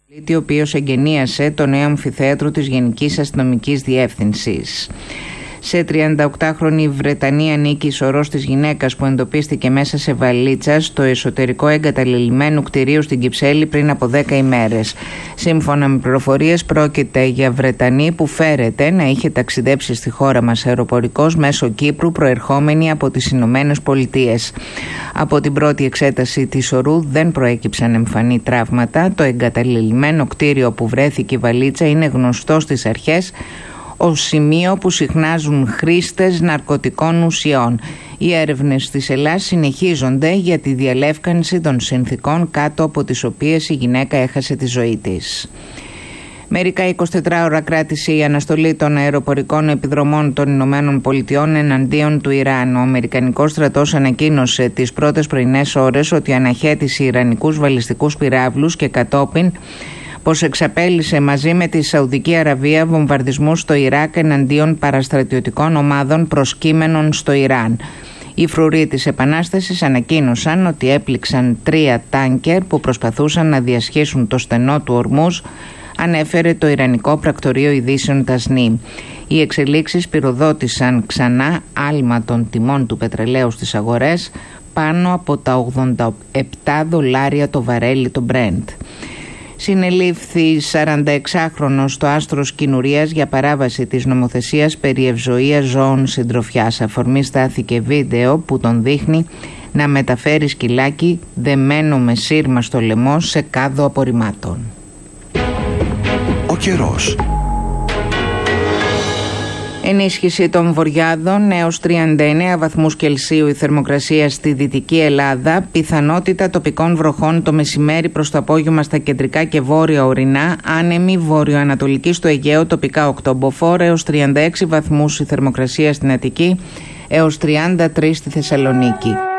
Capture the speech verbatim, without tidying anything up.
ο οποίος εγκαινίασε το νέο αμφιθέατρο της Γενικής Αστυνομικής Διεύθυνσης. Σε τριανταοκτάχρονη Βρετανία ανήκει η σωρός της γυναίκας που εντοπίστηκε μέσα σε βαλίτσα στο εσωτερικό εγκαταλελειμμένου κτηρίου στην Κυψέλη πριν από δέκα ημέρες. Σύμφωνα με πληροφορίες, πρόκειται για Βρετανή που φέρεται να είχε ταξιδέψει στη χώρα μας αεροπορικός μέσω Κύπρου προερχόμενη από τις Ηνωμένες Πολιτείες. Από την πρώτη εξέταση της σωρού δεν προέκυψαν εμφανή τραύματα. Το εγκαταλελειμμένο κτίριο που βρέθηκε η βαλίτσα είναι γνωστό στις αρχές ως σημείο που συχνάζουν χρήστες ναρκωτικών ουσιών. Οι έρευνες της Ελλάδας συνεχίζονται για τη διαλεύκανση των συνθηκών κάτω από τις οποίες η γυναίκα έχασε τη ζωή της. Μερικά εικοσιτετράωρα κράτησε η αναστολή των αεροπορικών επιδρομών των Ηνωμένων Πολιτειών εναντίον του Ιράν. Ο Αμερικανικός στρατός ανακοίνωσε τις πρώτες πρωινές ώρες ότι αναχέτησε ιρανικούς βαλιστικούς πυράβλους και κατόπιν πως εξαπέλυσε μαζί με τη Σαουδική Αραβία βομβαρδισμούς στο Ιράκ εναντίον παραστρατιωτικών ομάδων προσκύμενων στο Ιράν. Οι φρουροί της Επανάστασης ανακοίνωσαν ότι έπληξαν τρία τάνκερ που προσπαθούσαν να διασχίσουν το στενό του Ορμούζ, ανέφερε το Ιρανικό Πρακτορείο Ειδήσεων Τασνίμ. Οι εξελίξεις πυροδότησαν ξανά άλμα των τιμών του πετρελαίου στις αγορές πάνω από τα ογδόντα επτά δολάρια το βαρέλι το Brent. Συνελήφθη σαρανταεξάχρονος στο Άστρος Κινουρίας για παράβαση της νομοθεσίας περί ευζοίας ζώων συντροφιάς. Αφορμή στάθηκε βίντεο που τον δείχνει να μεταφέρει σκυλάκι δεμένο με σύρμα στο λαιμό σε κάδο απορριμμάτων. Ο καιρός. Ενίσχυση των βοριάδων έως τριάντα εννέα βαθμούς Κελσίου η θερμοκρασία στη Δυτική Ελλάδα, πιθανότητα τοπικών βροχών το μεσημέρι προς το απόγευμα στα κεντρικά και βόρεια ορεινά, άνεμη βορειοανατολική στο Αιγαίο, τοπικά οκτώ μποφόρ έως τριάντα έξι βαθμούς η θερμοκρασία στην Αττική, έως τριάντα τρία στη Θεσσαλονίκη.